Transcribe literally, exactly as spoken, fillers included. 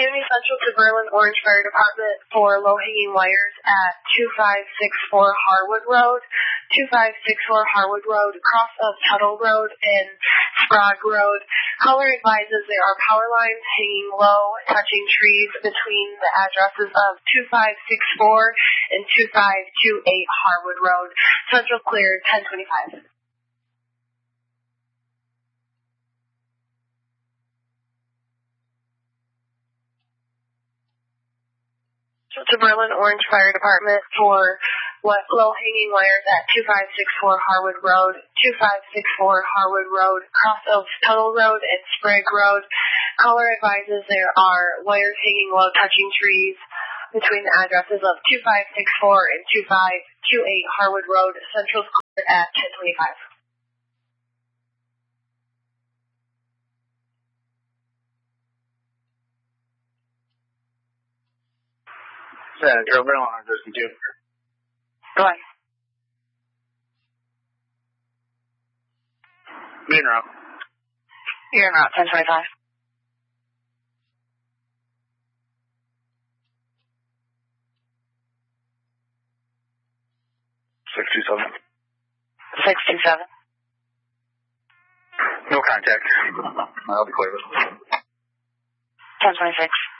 Miami Central to Berlin Orange Fire Department for low-hanging wires at two five six four Harwood Road, two five six four Harwood Road, cross of Tuttle Road and Sprague Road. Caller advises there are power lines hanging low, touching trees between the addresses of two five six four and two five two eight Harwood Road. Central clear, ten twenty-five. To Berlin Orange Fire Department for what low-hanging wires at two five six four Harwood Road, two five six four Harwood Road, cross of Tuttle Road and Sprague Road. Caller advises there are wires hanging low, touching trees between the addresses of two five six four and two five two eight Harwood Road. Central's clear at ten twenty-five. Yeah, Joe Berlin on Jersey two. Go ahead. Main route. You're en route, ten twenty-five. six two seven. six two seven. No contact. I'll be clear. ten twenty-six.